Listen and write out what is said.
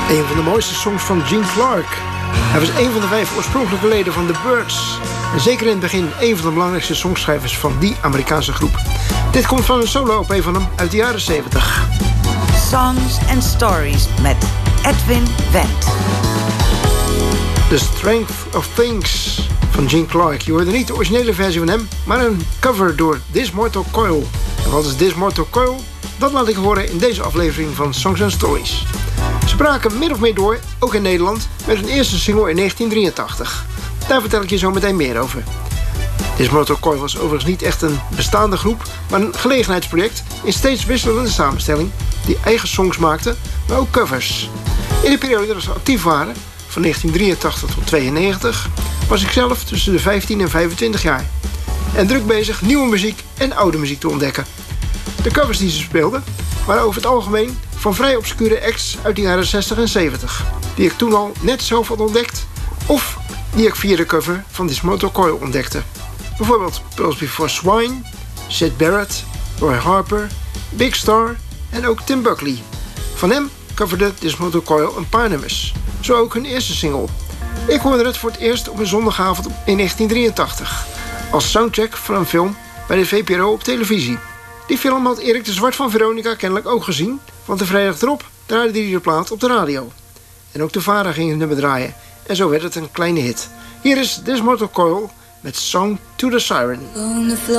Een van de mooiste songs van Gene Clark. Hij was een van de 5 oorspronkelijke leden van The Byrds. En zeker in het begin een van de belangrijkste songschrijvers van die Amerikaanse groep. Dit komt van een solo-LP van hem uit de jaren 70. Songs and Stories met Edwin Wendt. The Strength of Things van Gene Clark. Je hoorde niet de originele versie van hem, maar een cover door This Mortal Coil. En wat is This Mortal Coil? Dat laat ik horen in deze aflevering van Songs and Stories. Ze braken min of meer door, ook in Nederland, met hun eerste single in 1983. Daar vertel ik je zo meteen meer over. This Mortal Coil was overigens niet echt een bestaande groep, maar een gelegenheidsproject in steeds wisselende samenstelling, die eigen songs maakte, maar ook covers. In de periode dat ze actief waren, van 1983 tot 92, was ik zelf tussen de 15 en 25 jaar. En druk bezig nieuwe muziek en oude muziek te ontdekken. De covers die ze speelden waren over het algemeen van vrij obscure acts uit de jaren 60 en 70, die ik toen al net zelf had ontdekt, of die ik via de cover van This Mortal Coil ontdekte. Bijvoorbeeld Pearls Before Swine, Syd Barrett, Roy Harper, Big Star en ook Tim Buckley. Van hem coverde This Mortal Coil een paar nummers, zo ook hun eerste single. Ik hoorde het voor het eerst op een zondagavond in 1983, als soundtrack van een film bij de VPRO op televisie. Die film had Erik de Zwart van Veronica kennelijk ook gezien, want de vrijdag erop draaide hij de plaat op de radio. En ook de VARA ging het nummer draaien, en zo werd het een kleine hit. Hier is This Mortal Coil met Song to the Siren.